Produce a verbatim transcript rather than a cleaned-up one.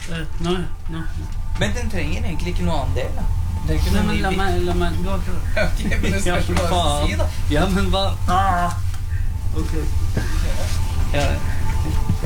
Uh, no, no. Men den trenger egentlig ikke noe annen del, da. Det er ikke Nei, noe men ny la bit. meg, la meg gå til det. Ok, men det spørs hva du sier, da. Ja, men hva? Ah. Ok. Ja,